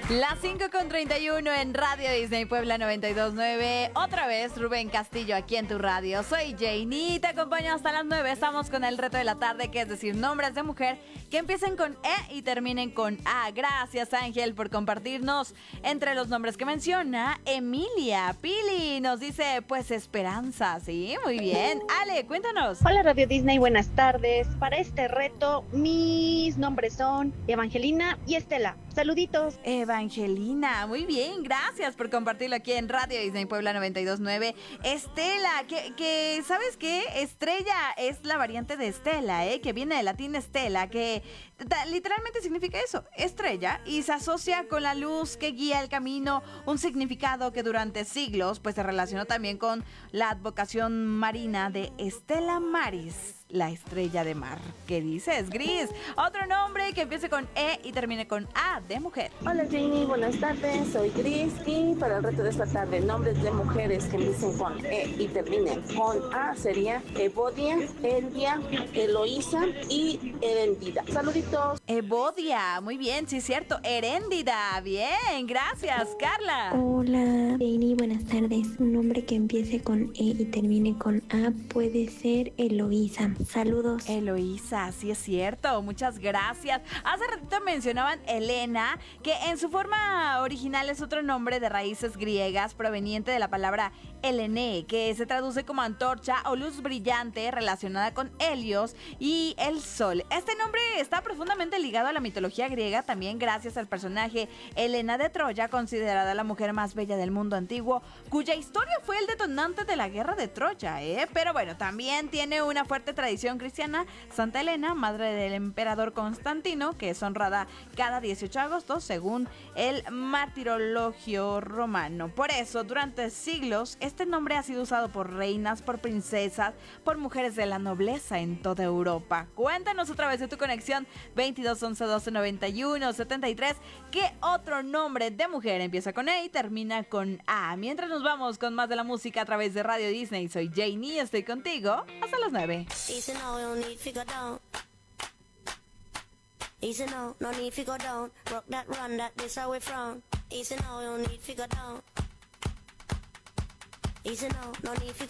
Las 5:31 en Radio Disney Puebla 92.9. Otra vez Rubén Castillo aquí en tu radio. Soy Janie y te acompaño hasta las 9. Estamos con el reto de la tarde, que es decir nombres de mujer que empiecen con E y terminen con A. Gracias, Ángel, por compartirnos entre los nombres que menciona. Emilia Pili nos dice, pues Esperanza. Sí, muy bien. Ale, cuéntanos. Hola Radio Disney, buenas tardes. Para este reto, mis nombres son Evangelina y Estela. Saluditos. Evangelina, muy bien, gracias por compartirlo aquí en Radio Disney Puebla 92.9. Estela, que ¿sabes qué? Estrella es la variante de Estela, que viene del latín Estela, que literalmente significa eso, estrella, y se asocia con la luz que guía el camino, un significado que durante siglos pues se relacionó también con la advocación marina de Stella Maris, la estrella de mar. ¿Qué dices, Gris? Otro nombre que empiece con E y termine con A de mujer. Hola Janie, buenas tardes, soy Gris y para el reto de esta tarde, nombres de mujeres que empiecen con E y terminen con A sería Evodia, Elvia, Eloísa y Herendida. Saluditos. Evodia, muy bien, sí es cierto. Heréndida, bien, gracias, Carla. Hola Janie, buenas tardes. Un nombre que empiece con E y termine con A puede ser Eloísa. Saludos. Eloísa, sí es cierto, muchas gracias. Hace ratito mencionaban Elena, que en su forma original es otro nombre de raíces griegas proveniente de la palabra Elene, que se traduce como antorcha o luz brillante relacionada con Helios y el sol. Este nombre está profundamente ligado a la mitología griega, también gracias al personaje Helena de Troya, considerada la mujer más bella del mundo antiguo, cuya historia fue el detonante de la guerra de Troya, Pero bueno, también tiene una fuerte tradición cristiana. Santa Helena, madre del emperador Constantino, que es honrada cada 18 de agosto según el martirologio romano. Por eso, durante siglos, este nombre ha sido usado por reinas, por princesas, por mujeres de la nobleza en toda Europa. Cuéntanos otra vez de tu conexión 22 11 12 91 73. ¿Qué otro nombre de mujer empieza con E y termina con A? Mientras nos vamos con más de la música a través de Radio Disney, soy Janie, estoy contigo hasta las 9. Easy no, no need to go down. Easy no, no need to go down. Rock that, run that, this how we from. Easy no, no need to go down. Easy no, no need to